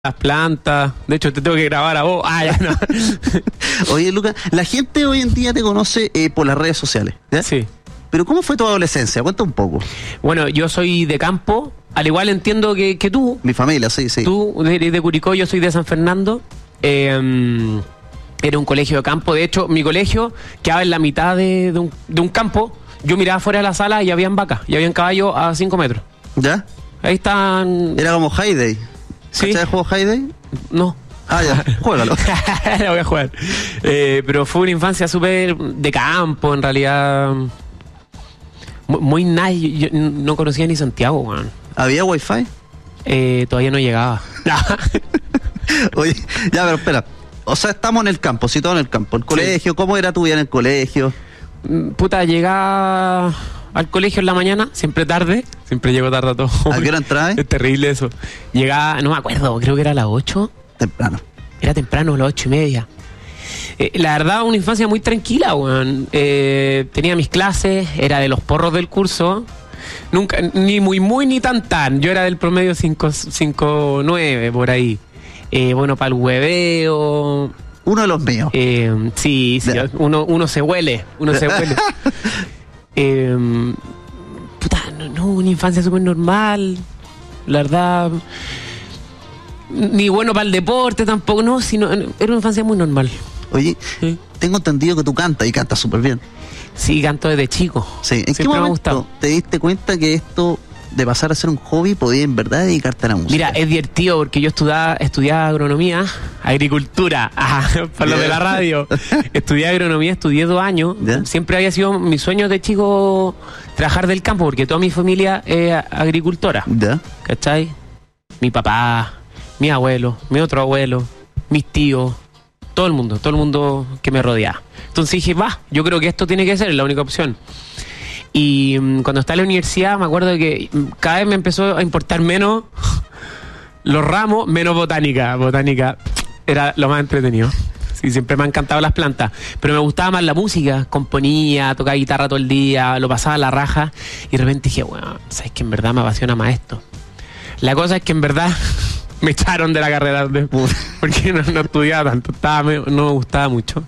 las plantas. De hecho, te tengo que grabar a vos. Ah, ya no. Oye, Lucas, la gente hoy en día te conoce por las redes sociales, ¿ya? Sí. Pero ¿cómo fue tu adolescencia? Cuenta un poco. Bueno, yo soy de campo. Al igual entiendo que tú. Mi familia, sí. Tú eres de Curicó, yo soy de San Fernando. Era un colegio de campo. De hecho, mi colegio quedaba en la mitad de un campo. Yo miraba fuera de la sala y habían vacas, y habían caballos a 5 metros. ¿Ya? Ahí están. Era como Hayday. Sí. ¿Cachai el juego Hayday? No. Ah, ya, juégalo. La voy a jugar. Pero fue una infancia súper de campo, en realidad. Muy nice. Yo no conocía ni Santiago, man. ¿Había wifi? Todavía no llegaba. Oye, ya, pero espera. O sea, estamos en el campo, situado en el campo. El colegio, ¿cómo era tu vida en el colegio? Puta, llegaba al colegio en la mañana, siempre tarde. Siempre llego tarde a todo. ¿A qué hora entrabas? Es terrible eso. Llegaba, no me acuerdo, creo que era a las 8. Temprano. Era temprano, a las 8:30. La verdad, una infancia muy tranquila, weón. Tenía mis clases, era de los porros del curso. Nunca, ni muy ni tan. Yo era del promedio 5.9 por ahí. Bueno, para el hueveo. Uno de los míos. Sí, uno se huele. Puta, no, una infancia súper normal. La verdad. Ni bueno para el deporte tampoco, no, sino era una infancia muy normal. Oye, Sí. tengo entendido que tú cantas y cantas súper bien. Sí, canto desde chico. Sí. ¿En qué Siempre me ha momento gustado. te diste cuenta que esto de pasar a ser un hobby podía en verdad dedicarte a la música? Mira, es divertido porque yo estudiaba agronomía, agricultura, para lo de la radio. Estudié agronomía, estudié 2 años. ¿Ya? Siempre había sido mi sueño de chico trabajar del campo, porque toda mi familia es agricultora. ¿Ya? ¿Cachai? Mi papá, mi abuelo, mi otro abuelo, mis tíos, todo el mundo que me rodeaba. Entonces dije, yo creo que esto tiene que ser, es la única opción. Y cuando estaba en la universidad me acuerdo que cada vez me empezó a importar menos los ramos, menos botánica. Botánica era lo más entretenido. Sí, siempre me han encantado las plantas, pero me gustaba más la música. Componía, tocaba guitarra todo el día, lo pasaba a la raja. Y de repente dije, bueno, sabes que en verdad me apasiona más esto. La cosa es que en verdad me echaron de la carrera porque no estudiaba tanto, no me gustaba mucho.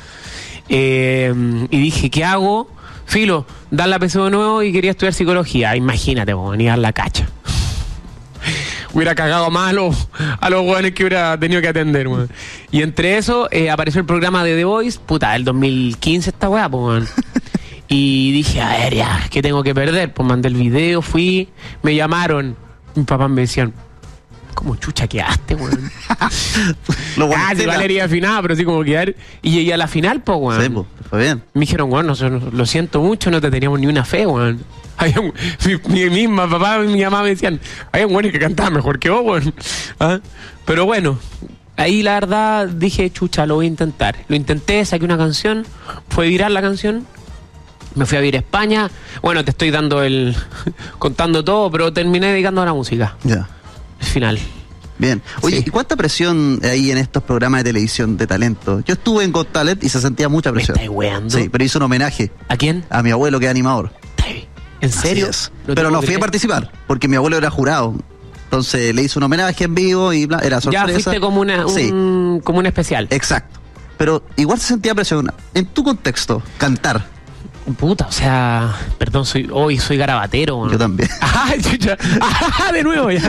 Y dije, ¿qué hago? Filo, dar la PSU de nuevo y quería estudiar psicología. Imagínate, ni dar la cacha. Hubiera cagado más a los jóvenes que hubiera tenido que atender, man. Y entre eso apareció el programa de The Voice, el 2015 esta weá, pues. Y dije, a ver, ya, ¿qué tengo que perder? Pues mandé el video, fui, me llamaron. Mis papás me decían, ¿cómo chucha quedaste, weón? Sí, Valeria afinada, pero así como quedar. Y llegué a la final, pues, weón. Sí, pues, fue bien. Me dijeron, weón, lo siento mucho, no te teníamos ni una fe, weón. Mi misma papá y mi mamá me decían, hay un weón que cantaba mejor que vos, weón. ¿Ah? Pero bueno, ahí la verdad dije, chucha, lo voy a intentar. Lo intenté, saqué una canción, fue viral la canción. Me fui a vivir a España. Bueno, te estoy contando todo, pero terminé dedicando a la música. Ya. El final. Bien. Oye, Sí. ¿y cuánta presión hay en estos programas de televisión de talento? Yo estuve en Got Talent y se sentía mucha ¿Me presión. estáis weando? Sí, pero hice un homenaje ¿A quién? a mi abuelo que es animador. ¿En serio? Así es. Lo Pero tengo no que fui a creer. participar, porque mi abuelo era jurado. Entonces le hice un homenaje en vivo y bla, era sorpresa. Ya fuiste como Sí, como un especial. exacto. Pero igual se sentía presión. En tu contexto, cantar. Puta, o sea, perdón, soy garabatero. ¿No? Yo también. Chucha. De nuevo ya.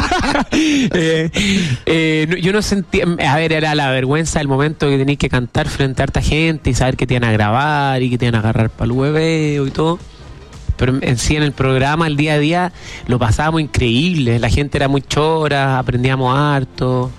Yo no sentía, a ver, era la vergüenza del momento que tenías que cantar frente a harta gente y saber que te iban a grabar y que te iban a agarrar para el hueveo y todo. Pero en sí, en el programa, el día a día, lo pasábamos increíble. La gente era muy chora, aprendíamos harto.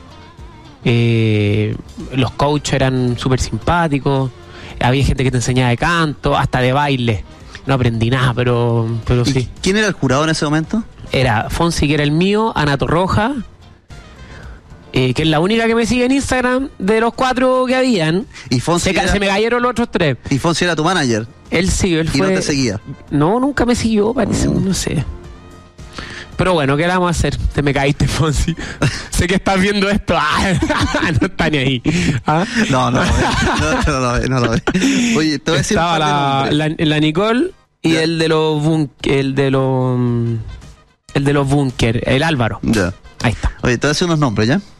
Los coaches eran súper simpáticos. Había gente que te enseñaba de canto, hasta de baile. No aprendí nada, pero ¿Y sí. quién era el jurado en ese momento? Era Fonsi, que era el mío, Ana Torroja, que es la única que me sigue en Instagram de los 4 que habían. Y Fonsi Se me cayeron los otros 3. y Fonsi era tu manager Él sí, él y fue... no te seguía. No, nunca me siguió, parece, no sé. Pero bueno, ¿qué le vamos a hacer? Te me caíste, Fonsi. Sé que estás viendo esto. No está ni ahí. ¿Ah? No lo ve. Oye, te voy a decir un Estaba par de nombres. la Nicole y Ya. el de los búnker, el Álvaro. Ya. Ahí está. Oye, te voy a decir unos nombres, ¿ya?